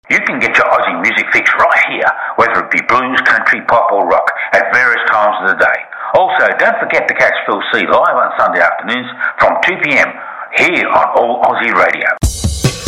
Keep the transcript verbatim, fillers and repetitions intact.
You can get your Aussie music fix right here, whether it be blues, country, pop or rock, at various times of the day. Also, don't forget to catch Phil C live on Sunday afternoons from two p m here on All Aussie Radio.